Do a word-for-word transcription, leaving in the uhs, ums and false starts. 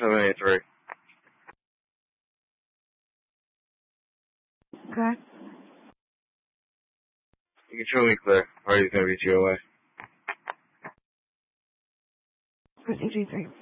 seven eight three. Okay. You can show me clear. Party's gonna be two away. Proceed G three.